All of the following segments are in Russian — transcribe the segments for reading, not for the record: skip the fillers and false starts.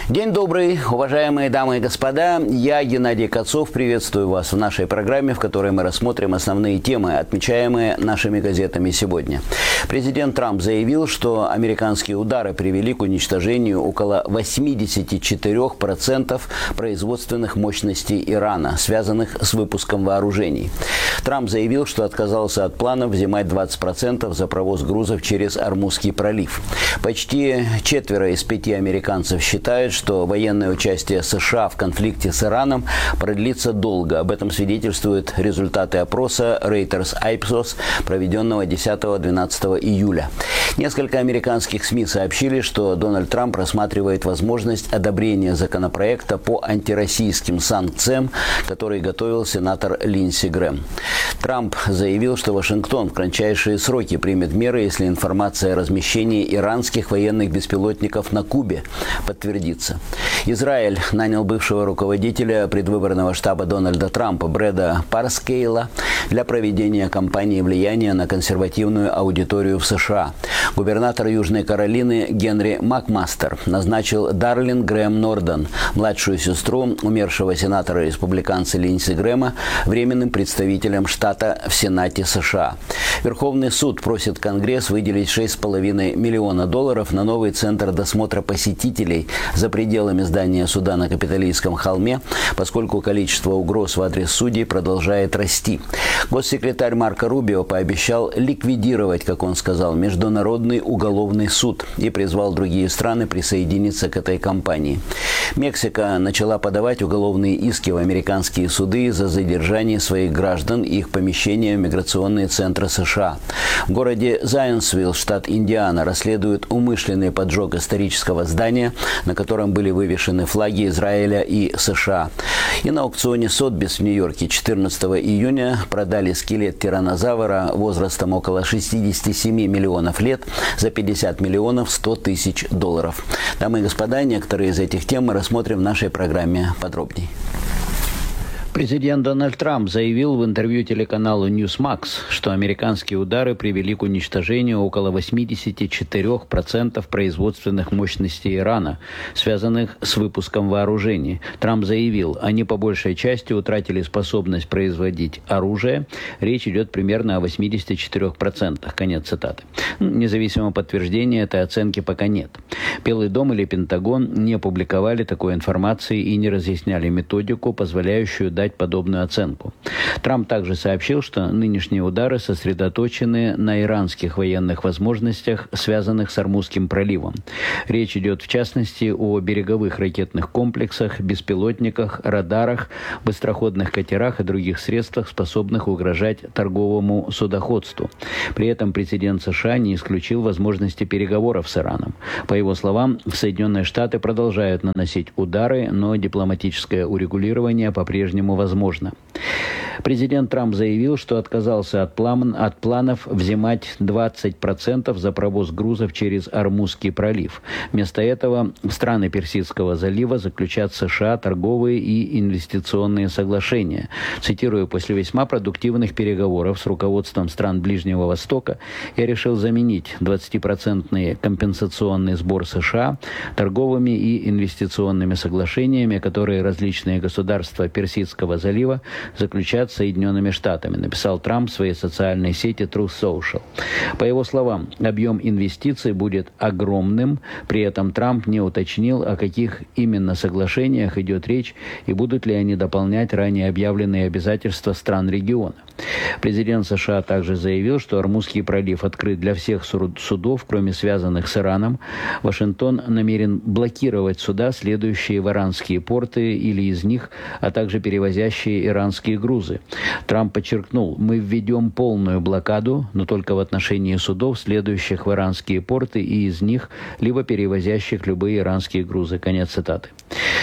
День добрый, уважаемые дамы и господа. Я, Геннадий Кацов, приветствую вас в нашей программе, в которой мы рассмотрим основные темы, отмечаемые нашими газетами сегодня. Президент Трамп заявил, что американские удары привели к уничтожению около 84% производственных мощностей Ирана, связанных с выпуском вооружений. Трамп заявил, что отказался от планов взимать 20% за провоз грузов через Ормузский пролив. Почти четверо из 5 американцев считают, что военное участие США в конфликте с Ираном продлится долго. Об этом свидетельствуют результаты опроса Reuters Ipsos, проведенного 10-12 июля. Несколько американских СМИ сообщили, что Дональд Трамп рассматривает возможность одобрения законопроекта по антироссийским санкциям, который готовил сенатор Линдси Грэм. Трамп заявил, что Вашингтон в кратчайшие сроки примет меры, если информация о размещении иранских военных беспилотников на Кубе подтвердится. Израиль нанял бывшего руководителя предвыборного штаба Дональда Трампа Брэда Парскейла для проведения кампании влияния на консервативную аудиторию в США. Губернатор Южной Каролины Генри Макмастер назначил Дарлин Грэм Норден, младшую сестру умершего сенатора-республиканца Линдси Грэма, временным представителем штата в Сенате США. Верховный суд просит Конгресс выделить $6,5 миллиона на новый центр досмотра посетителей за пределами здания суда на Капитолийском холме, поскольку количество угроз в адрес судей продолжает расти. Госсекретарь Марко Рубио пообещал ликвидировать, как он сказал, Международный уголовный суд и призвал другие страны присоединиться к этой кампании. Мексика начала подавать уголовные иски в американские суды за задержание своих граждан и их помещения в миграционные центры США. В городе Зайонсвилл, штат Индиана, расследуют умышленный поджог исторического здания, на котором были вывешены флаги Израиля и США. И на аукционе Сотбис в Нью-Йорке 14 июня продали скелет тираннозавра возрастом около 67 миллионов лет за $50 миллионов 100 тысяч долларов. Дамы и господа, некоторые из этих тем мы рассмотрим в нашей программе подробнее. Президент Дональд Трамп заявил в интервью телеканалу Newsmax, что американские удары привели к уничтожению около 84% производственных мощностей Ирана, связанных с выпуском вооружений. Трамп заявил, они по большей части утратили способность производить оружие. Речь идет примерно о 84%. Конец цитаты. Независимого подтверждения этой оценки пока нет. Белый дом или Пентагон не опубликовали такой информации и не разъясняли методику, позволяющую дать подобную оценку. Трамп также сообщил, что нынешние удары сосредоточены на иранских военных возможностях, связанных с Ормузским проливом. Речь идет, в частности, о береговых ракетных комплексах, беспилотниках, радарах, быстроходных катерах и других средствах, способных угрожать торговому судоходству. При этом президент США не исключил возможности переговоров с Ираном. По его словам, Соединенные Штаты продолжают наносить удары, но дипломатическое урегулирование по-прежнему возможно. Президент Трамп заявил, что отказался от планов взимать 20% за провоз грузов через Ормузский пролив. Вместо этого страны Персидского залива заключат с США торговые и инвестиционные соглашения. Цитирую, после весьма продуктивных переговоров с руководством стран Ближнего Востока я решил заменить 20% компенсационный сбор США торговыми и инвестиционными соглашениями, которые различные государства Персидского залива заключат с Соединенными Штатами, написал Трамп в своей социальной сети Truth Social. По его словам, объем инвестиций будет огромным, при этом Трамп не уточнил, о каких именно соглашениях идет речь и будут ли они дополнять ранее объявленные обязательства стран региона. Президент США также заявил, что Ормузский пролив открыт для всех судов, кроме связанных с Ираном. Вашингтон намерен блокировать суда, следующие в иранские порты или из них, а также перевозящие иранские грузы. Трамп подчеркнул, мы введем полную блокаду, но только в отношении судов, следующих в иранские порты и из них, либо перевозящих любые иранские грузы. Конец цитаты.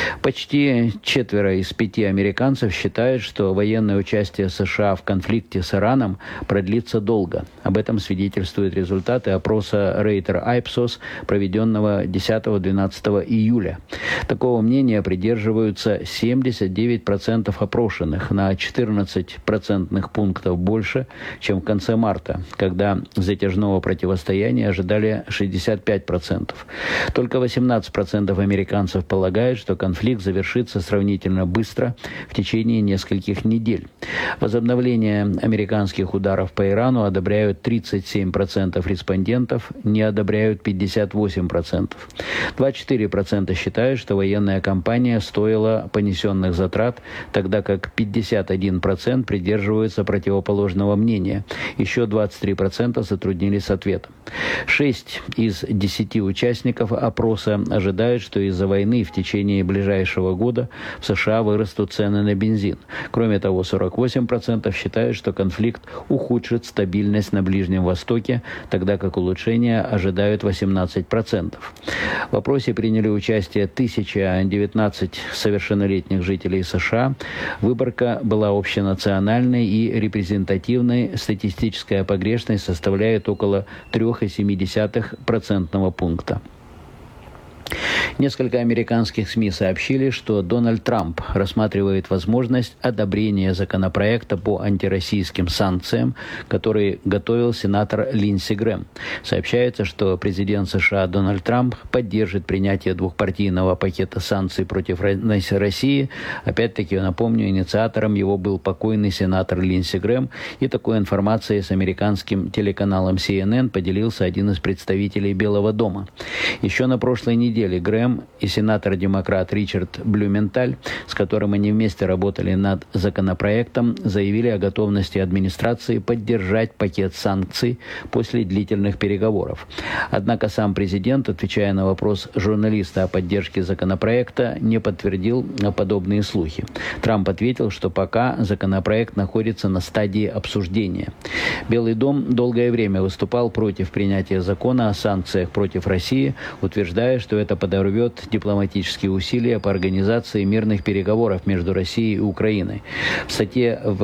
Почти 4 из 5 американцев считают, что военное участие США в конфликте с Ираном продлится долго. Об этом свидетельствуют результаты опроса Рейтер Ipsos, проведенного 10-12 июля. Такого мнения придерживаются 79% опрошенных, на 14 процентных пунктов больше, чем в конце марта, когда затяжного противостояния ожидали 65%. Только 18% американцев полагают, что конфликт завершится сравнительно быстро, в течение нескольких недель. Возобновление американских ударов по Ирану одобряют 37% респондентов, не одобряют 58%. 24% считают, что военная кампания стоила понесенных затрат, тогда как 51% придерживаются противоположного мнения. Еще 23% затруднились с ответом. 6 из 10 участников опроса ожидают, что из-за войны в течение ближайшего года в США вырастут цены на бензин. Кроме того, 48% считают, что конфликт ухудшит стабильность на Ближнем Востоке, тогда как улучшения ожидают 18%. В опросе приняли участие 1019 совершеннолетних жителей США. Выборка была общенациональной и репрезентативной. Статистическая погрешность составляет около 3,7% пункта. Несколько американских СМИ сообщили, что Дональд Трамп рассматривает возможность одобрения законопроекта по антироссийским санкциям, который готовил сенатор Линдси Грэм. Сообщается, что президент США Дональд Трамп поддержит принятие двухпартийного пакета санкций против России. Опять-таки, напомню, инициатором его был покойный сенатор Линдси Грэм, и такой информацией с американским телеканалом CNN поделился один из представителей Белого дома. Еще на прошлой неделе Грэм и сенатор-демократ Ричард Блюменталь, с которым они вместе работали над законопроектом, заявили о готовности администрации поддержать пакет санкций после длительных переговоров. Однако сам президент, отвечая на вопрос журналиста о поддержке законопроекта, не подтвердил подобные слухи. Трамп ответил, что пока законопроект находится на стадии обсуждения. Белый дом долгое время выступал против принятия закона о санкциях против России, утверждая, что это подорвет дипломатические усилия по организации мирных переговоров между Россией и Украиной. В статье в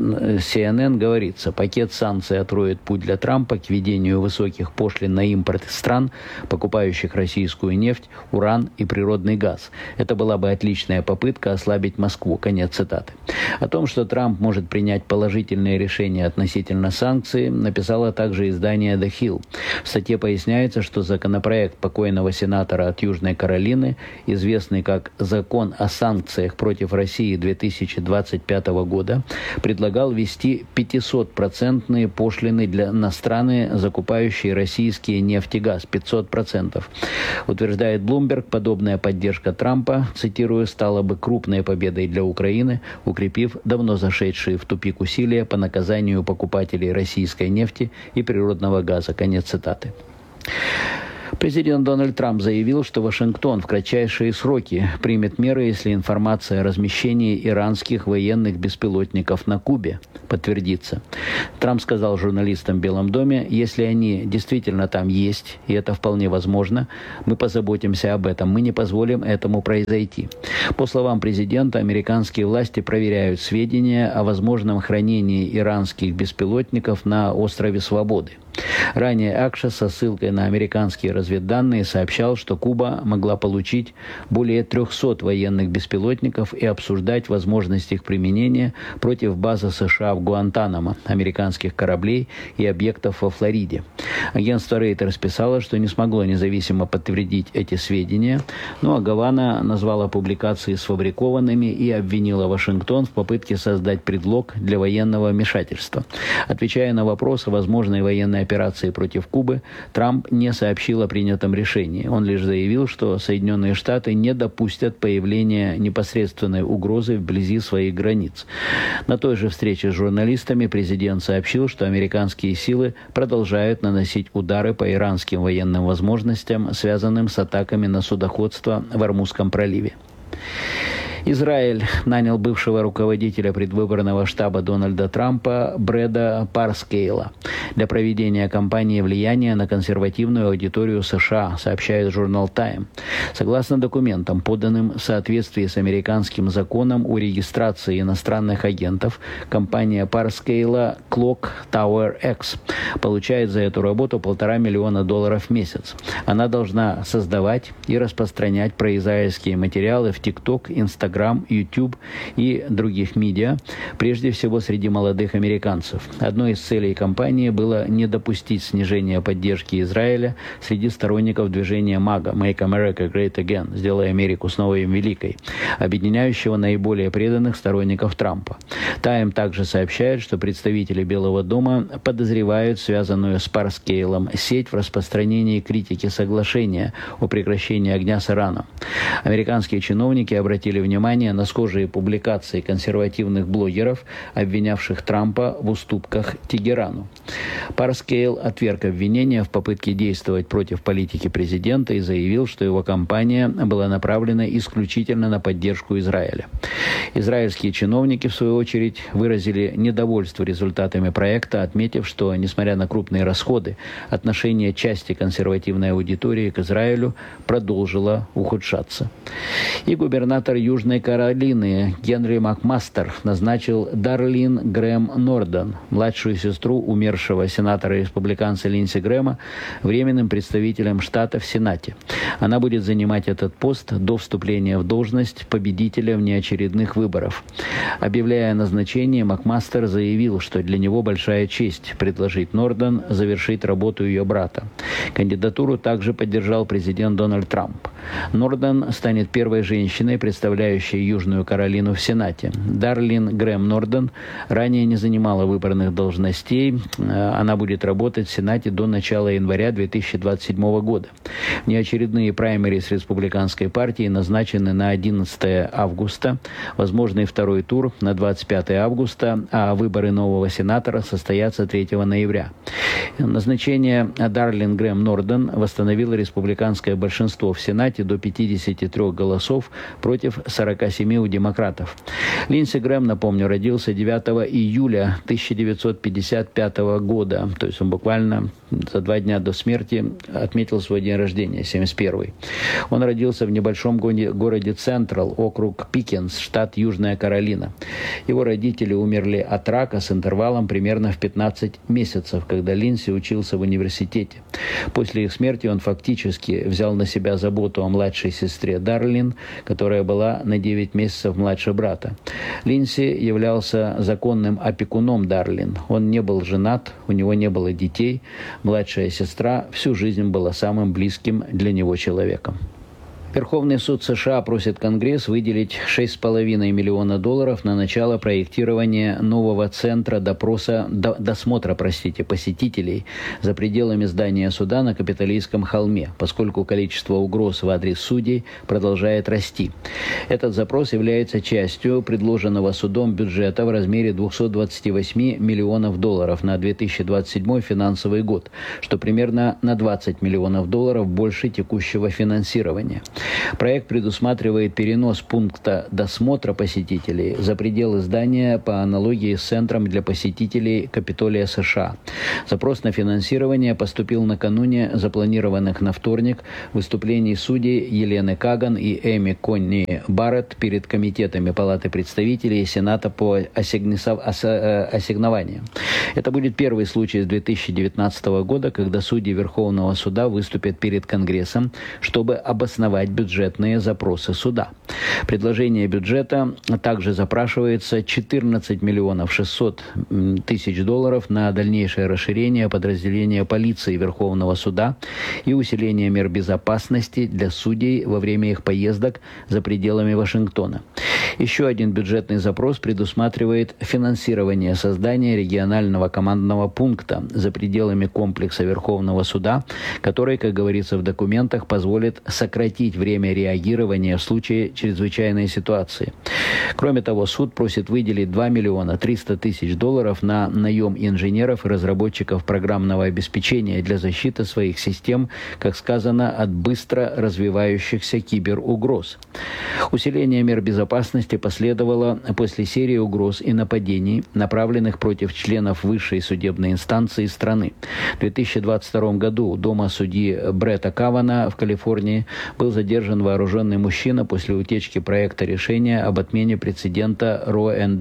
CNN говорится, пакет санкций откроет путь для Трампа к введению высоких пошлин на импорт из стран, покупающих российскую нефть, уран и природный газ. Это была бы отличная попытка ослабить Москву. Конец цитаты. О том, что Трамп может принять положительные решения относительно санкций, написало также издание The Hill. В статье поясняется, что законопроект покойного сенатора от Южной Каролины, известный как «Закон о санкциях против России 2025 года», предлагал ввести 500% пошлины на страны, закупающие российские нефть и газ, 500%. Утверждает Bloomberg, подобная поддержка Трампа, цитирую, стала бы крупной победой для Украины, укрепив давно зашедшие в тупик усилия по наказанию покупателей российской нефти и природного газа. Конец цитаты. Президент Дональд Трамп заявил, что Вашингтон в кратчайшие сроки примет меры, если информация о размещении иранских военных беспилотников на Кубе подтвердится. Трамп сказал журналистам в Белом доме, если они действительно там есть, и это вполне возможно, мы позаботимся об этом, мы не позволим этому произойти. По словам президента, американские власти проверяют сведения о возможном хранении иранских беспилотников на острове Свободы. Ранее Акша со ссылкой на американские разведданные сообщал, что Куба могла получить более 300 военных беспилотников и обсуждать возможность их применения против базы США в Гуантанамо, американских кораблей и объектов во Флориде. Агентство Reuters писало, что не смогло независимо подтвердить эти сведения, ну а Гавана назвала публикации сфабрикованными и обвинила Вашингтон в попытке создать предлог для военного вмешательства. Отвечая на вопрос о возможной военной операции против Кубы, Трамп не сообщил о принятом решении. Он лишь заявил, что Соединенные Штаты не допустят появления непосредственной угрозы вблизи своих границ. На той же встрече с журналистами президент сообщил, что американские силы продолжают наносить удары по иранским военным возможностям, связанным с атаками на судоходство в Ормузском проливе. Израиль нанял бывшего руководителя предвыборного штаба Дональда Трампа Брэда Парскейла для проведения кампании влияния на консервативную аудиторию США, сообщает журнал Time. Согласно документам, поданным в соответствии с американским законом о регистрации иностранных агентов, компания Парскейла Clock Tower X получает за эту работу $1,5 миллиона в месяц. Она должна создавать и распространять произраильские материалы в TikTok, Instagram, YouTube и других медиа, прежде всего среди молодых американцев. Одной из целей кампании было не допустить снижения поддержки Израиля среди сторонников движения МАГА «Make America Great Again» «Сделай Америку снова им великой», объединяющего наиболее преданных сторонников Трампа. Time также сообщает, что представители Белого дома подозревают связанную с Парскейлом сеть в распространении критики соглашения о прекращении огня с Ираном. Американские чиновники обратили внимание на схожие публикации консервативных блогеров, обвинявших Трампа в уступках Тегерану. Парскейл отверг обвинения в попытке действовать против политики президента и заявил, что его кампания была направлена исключительно на поддержку Израиля. Израильские чиновники, в свою очередь, выразили недовольство результатами проекта, отметив, что, несмотря на крупные расходы, отношение части консервативной аудитории к Израилю продолжило ухудшаться. И губернатор Южной Каролины Генри Макмастер назначил Дарлин Грэм Норден, младшую сестру умершего сенатора-республиканца Линдси Грэма, временным представителем штата в Сенате. Она будет занимать этот пост до вступления в должность победителя внеочередных выборов. Объявляя назначение, Макмастер заявил, что для него большая честь предложить Норден завершить работу ее брата. Кандидатуру также поддержал президент Дональд Трамп. Норден станет первой женщиной, представляющей Южную Каролину в Сенате. Дарлин Грэм Норден ранее не занимала выборных должностей. Она будет работать в Сенате до начала января 2027 года. Внеочередные праймерис республиканской партии назначены на 11 августа, возможный второй тур на 25 августа, а выборы нового сенатора состоятся 3 ноября. Назначение Дарлин Грэм Норден восстановило республиканское большинство в Сенате до 53 голосов против 47 у демократов. Линдси Грэм, напомню, родился 9 июля 1955 года, то есть он буквально за 2 дня до смерти отметил свой день рождения, 71-й. Он родился в небольшом городе Централ, округ Пикенс, штат Южная Каролина. Его родители умерли от рака с интервалом примерно в 15 месяцев, когда Линдси учился в университете. После их смерти он фактически взял на себя заботу о младшей сестре Дарлин, которая была на 9 месяцев младше брата. Линдси являлся законным опекуном Дарлин. Он не был женат, у него не было детей. Младшая сестра всю жизнь была самым близким для него человеком. Верховный суд США просит Конгресс выделить $6,5 миллиона на начало проектирования нового центра досмотра посетителей за пределами здания суда на Капитолийском холме, поскольку количество угроз в адрес судей продолжает расти. Этот запрос является частью предложенного судом бюджета в размере $228 миллионов на 2027 финансовый год, что примерно на $20 миллионов больше текущего финансирования. Проект предусматривает перенос пункта досмотра посетителей за пределы здания по аналогии с Центром для посетителей Капитолия США. Запрос на финансирование поступил накануне запланированных на вторник выступлений судей Елены Каган и Эми Конни Барретт перед комитетами Палаты представителей и Сената по ассигнованиям. Это будет первый случай с 2019 года, когда судьи Верховного суда выступят перед Конгрессом, чтобы обосновать бюджетные запросы суда. Предложение бюджета также запрашивается $14 600 000 на дальнейшее расширение подразделения полиции Верховного суда и усиление мер безопасности для судей во время их поездок за пределами Вашингтона. Еще один бюджетный запрос предусматривает финансирование создания регионального командного пункта за пределами комплекса Верховного суда, который, как говорится в документах, позволит сократить время реагирования в случае чрезвычайной ситуации. Кроме того, суд просит выделить $2 300 000 на наем инженеров и разработчиков программного обеспечения для защиты своих систем, как сказано, от быстро развивающихся киберугроз. Усиление мер безопасности последовало после серии угроз и нападений, направленных против членов высшей судебной инстанции страны. В 2022 году у дома судьи Бретта Кавана в Калифорнии был задержан вооруженный мужчина после утечки проекта решения об отмене прецедента Roe and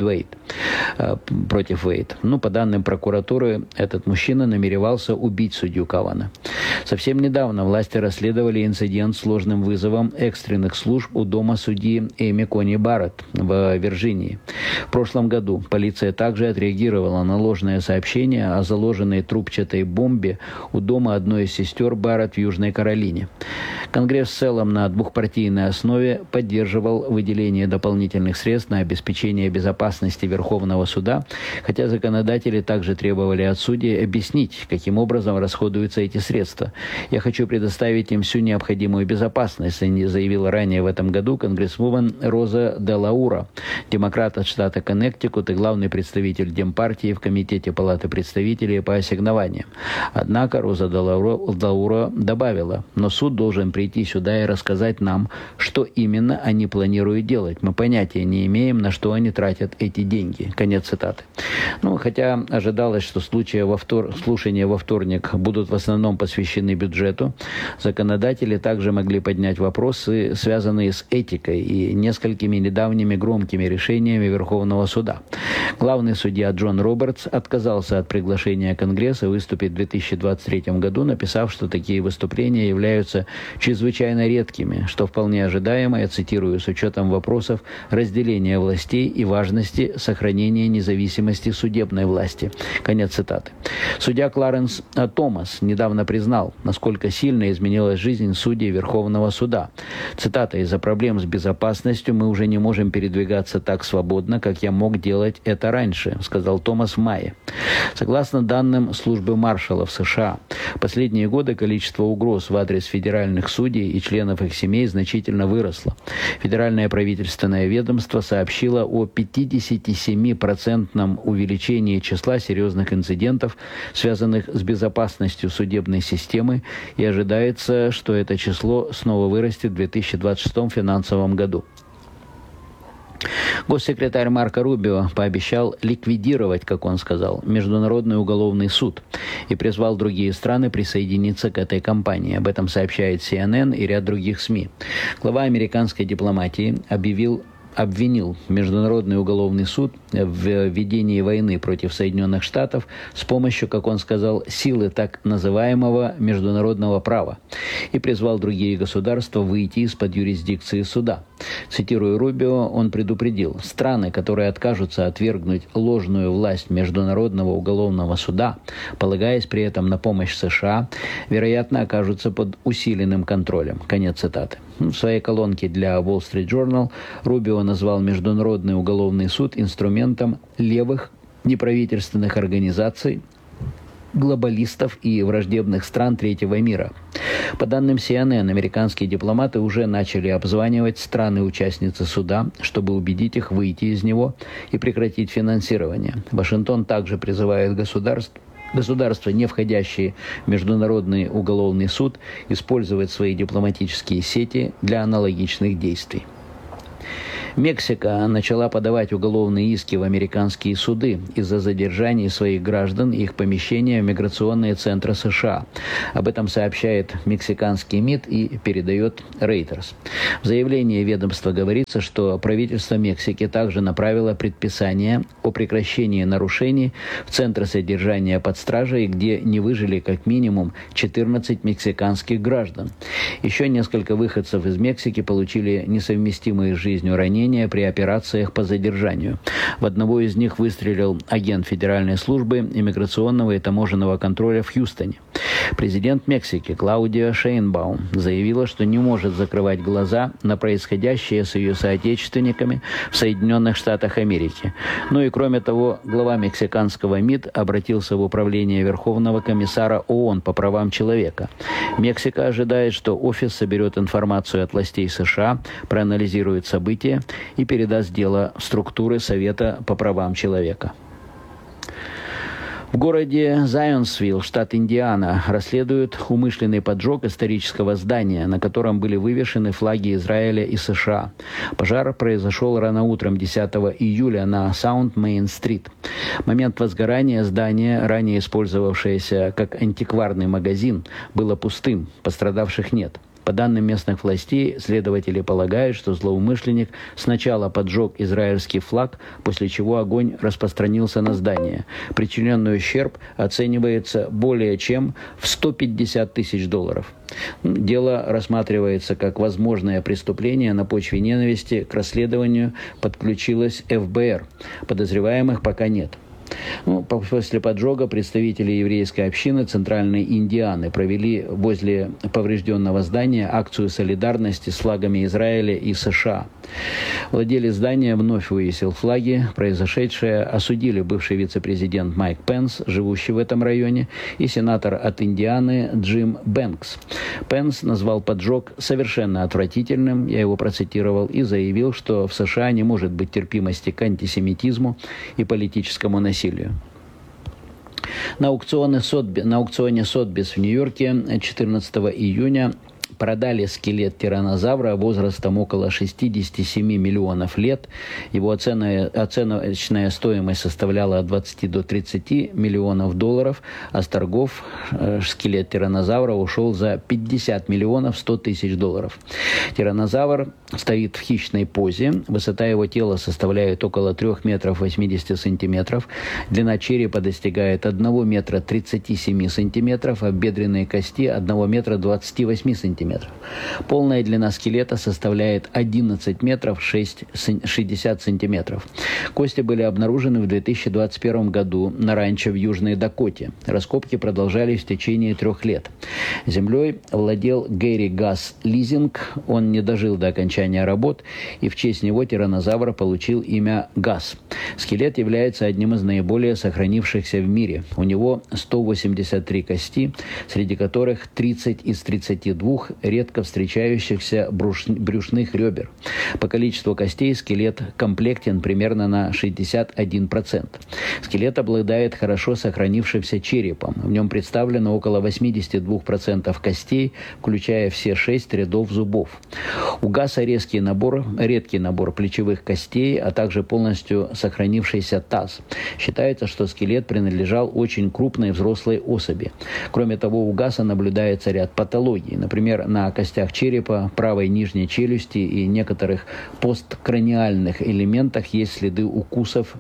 Wade против Вейд. По данным прокуратуры, этот мужчина намеревался убить судью Кавана. Совсем недавно власти расследовали инцидент с ложным вызовом экстренных служб у дома судьи Эми Кони Барретт в Вирджинии. В прошлом году полиция также отреагировала на ложное сообщение о заложенной трубчатой бомбе у дома одной из сестер Барретт в Южной Каролине. Конгресс в целом на двухпартийной основе поддерживал выделение дополнительных средств на обеспечение безопасности Верховного суда, хотя законодатели также требовали от судей объяснить, каким образом расходуются эти средства. «Я хочу предоставить им всю необходимую безопасность», заявила ранее в этом году конгрессвумен Роза де Лаура, демократ от штата Коннектикут и главный представитель Демпартии в Комитете Палаты представителей по ассигнованиям. Однако Роза де Лаура добавила: «Но суд должен прийти сюда и рассказать нам, что именно они планируют делать. Мы понятия не имеем, на что они тратят эти деньги». Конец цитаты. Хотя ожидалось, что слушания во вторник будут в основном посвящены бюджету, законодатели также могли поднять вопросы, связанные с этикой и несколькими недавними громкими решениями Верховного суда. Главный судья Джон Робертс отказался от приглашения Конгресса выступить в 2023 году, написав, что такие выступления являются чрезвычайно редкими, что вполне ожидаемо, я цитирую, с учетом вопросов разделения властей и важности сохранения независимости судебной власти. Конец цитаты. Судья Кларенс Томас недавно признал, насколько сильно изменилась жизнь судей Верховного суда. Цитата: «Из-за проблем с безопасностью мы уже не можем передвигаться так свободно, как я мог делать это раньше», сказал Томас в мае. Согласно данным службы маршалов США, в последние годы количество угроз в адрес федеральных судей и членов их семей значительно выросло. Федеральное правительственное ведомство сообщило о 57% увеличении числа серьезных инцидентов, связанных с безопасностью судебной системы, и ожидается, что это число снова вырастет в 2026 финансовом году. Госсекретарь Марко Рубио пообещал ликвидировать, как он сказал, Международный уголовный суд и призвал другие страны присоединиться к этой кампании. Об этом сообщает CNN и ряд других СМИ. Глава американской дипломатии обвинил Международный уголовный суд в ведении войны против Соединенных Штатов с помощью, как он сказал, силы так называемого международного права и призвал другие государства выйти из-под юрисдикции суда. Цитируя Рубио, он предупредил: «Страны, которые откажутся отвергнуть ложную власть Международного уголовного суда, полагаясь при этом на помощь США, вероятно, окажутся под усиленным контролем». Конец цитаты. В своей колонке для Wall Street Journal Рубио назвал Международный уголовный суд инструментом левых неправительственных организаций, глобалистов и враждебных стран третьего мира. По данным CNN, американские дипломаты уже начали обзванивать страны-участницы суда, чтобы убедить их выйти из него и прекратить финансирование. Вашингтон также призывает государства, не входящие в Международный уголовный суд, использовать свои дипломатические сети для аналогичных действий. Мексика начала подавать уголовные иски в американские суды из-за задержаний своих граждан и их помещения в миграционные центры США. Об этом сообщает мексиканский МИД и передает Reuters. В заявлении ведомства говорится, что правительство Мексики также направило предписание о прекращении нарушений в центры содержания под стражей, где не выжили как минимум 14 мексиканских граждан. Еще несколько выходцев из Мексики получили несовместимые с жизнью ранения при операциях по задержанию. В одного из них выстрелил агент Федеральной службы иммиграционного и таможенного контроля в Хьюстоне. Президент Мексики Клаудиа Шейнбаум заявила, что не может закрывать глаза на происходящее с ее соотечественниками в Соединенных Штатах Америки. Ну и кроме того, глава мексиканского МИД обратился в управление Верховного комиссара ООН по правам человека. Мексика ожидает, что офис соберет информацию от властей США, проанализирует события и передаст дело в структуры Совета по правам человека. В городе Зайонсвилл, штат Индиана, расследуют умышленный поджог исторического здания, на котором были вывешены флаги Израиля и США. Пожар произошел рано утром 10 июля на Саунд-Мейн-стрит. В момент возгорания здания, ранее использовавшееся как антикварный магазин, было пустым, пострадавших нет. По данным местных властей, следователи полагают, что злоумышленник сначала поджег израильский флаг, после чего огонь распространился на здание. Причиненный ущерб оценивается более чем в $150 тысяч. Дело рассматривается как возможное преступление на почве ненависти. К расследованию подключилась ФБР. Подозреваемых пока нет. После поджога представители еврейской общины Центральной Индианы провели возле поврежденного здания акцию солидарности с флагами Израиля и США. Владелец здания вновь вывесил флаги. Произошедшее осудили бывший вице-президент Майк Пенс, живущий в этом районе, и сенатор от Индианы Джим Бэнкс. Пенс назвал поджог совершенно отвратительным, я его процитировал, и заявил, что в США не может быть терпимости к антисемитизму и политическому насилию. На аукционе Сотбис в Нью-Йорке 14 июня продали скелет тираннозавра возрастом около 67 миллионов лет. его оценочная стоимость составляла от 20 до 30 миллионов долларов, а с торгов скелет тираннозавра ушел за 50 миллионов 100 тысяч долларов. Тираннозавр стоит в хищной позе. Высота его тела составляет около 3 метров 80 сантиметров. Длина черепа достигает 1 метра 37 сантиметров, а бедренные кости 1 метра 28 сантиметров. Полная длина скелета составляет 11 метров 60 сантиметров. Кости были обнаружены в 2021 году на ранчо в Южной Дакоте. Раскопки продолжались в течение 3 лет. Землей владел Гэри Гас Лизинг. Он не дожил до окончания работ, и в честь него тираннозавр получил имя Гас. Скелет является одним из наиболее сохранившихся в мире. У него 183 кости, среди которых 30 из 32 редко встречающихся брюшных ребер. По количеству костей скелет комплектен примерно на 61%. Скелет обладает хорошо сохранившимся черепом. В нем представлено около 82% костей, включая все 6 рядов зубов. У Гаса редкий набор плечевых костей, а также полностью сохранившийся таз. Считается, что скелет принадлежал очень крупной взрослой особи. Кроме того, у Гаса наблюдается ряд патологий. Например, на костях черепа, правой нижней челюсти и некоторых посткраниальных элементах есть следы укусов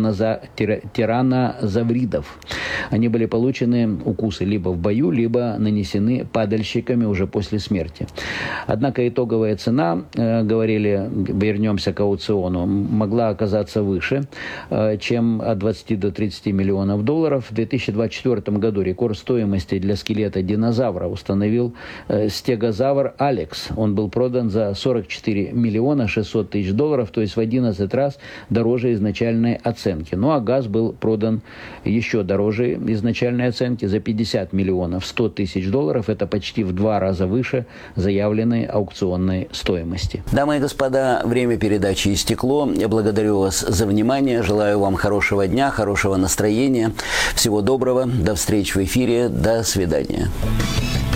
тираннозавридов. Они были получены, укусы, либо в бою, либо нанесены падальщиками уже после смерти. Однако итоговая цена, говорили, вернемся к аукциону, могла оказаться выше, чем от 20 до 30 миллионов долларов. В 2024 году рекорд стоимости для скелета динозавра установил стегозавр Алекс. Он был продан за 44 миллиона 600 тысяч долларов, то есть в 11 раз дороже изначальной оценки. Ну а Гас был продан еще дороже изначальной оценки за 50 миллионов 100 тысяч долларов. Это почти в 2 раза выше заявленной аукционной стоимости. Дамы и господа, время передачи истекло. Я благодарю вас за внимание. Желаю вам хорошего дня, хорошего настроения. Всего доброго. До встречи в эфире. До свидания.